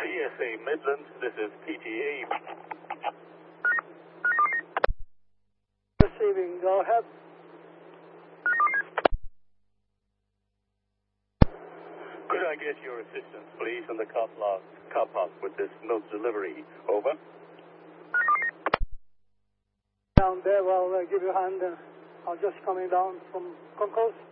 PSA Midland, this is PTA. Receiving, go ahead. Could I get your assistance, please, in the car park with this milk delivery? Over. Down there, well, give you a hand. I'm just coming down from concourse.